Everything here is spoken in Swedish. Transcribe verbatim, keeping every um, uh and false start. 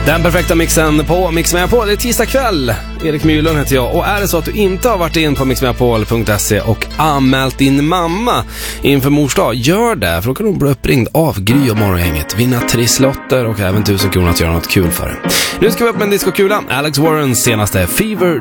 Den perfekta mixen på Mix Megapol. Det är tisdag kväll. Erik Mylund heter jag. Och är det så att du inte har varit in på mix megapol punkt se och anmält din mamma inför mors dag, gör det. För då kan hon bli uppringd av Gry och morgongänget, vinna trisslotter och även tusen kronor att göra något kul för det. Nu ska vi upp med en diskokula. Alex Warrens senaste Fever